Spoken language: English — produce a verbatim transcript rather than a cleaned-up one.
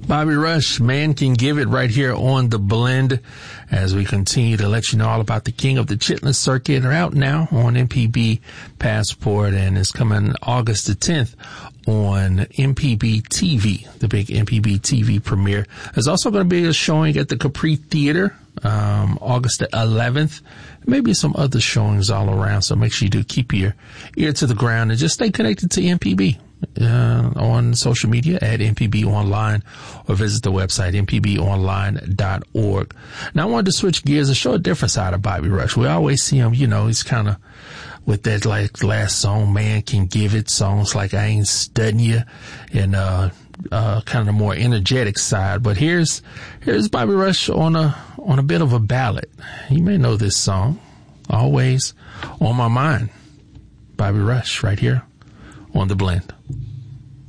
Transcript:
Bobby Rush, Man Can Give It, right here on The Blend, as we continue to let you know all about the King of the Chitlin Circuit. They're out now on M P B Passport, and it's coming August the tenth on M P B T V, the big M P B T V premiere. There's also going to be a showing at the Capri Theater, um, August the eleventh. Maybe some other showings all around, so make sure you do keep your ear to the ground and just stay connected to M P B. Uh, on social media at M P B Online, or visit the website m p b online dot org. Now I wanted to switch gears and show a different side of Bobby Rush. We always see him, you know, he's kind of with that like last song, Man Can Give It, songs like I Ain't Studying You, and uh, uh, kind of the more energetic side. But here's here's Bobby Rush on a on a bit of a ballad. You may know this song, Always on My Mind. Bobby Rush right here on The Blend.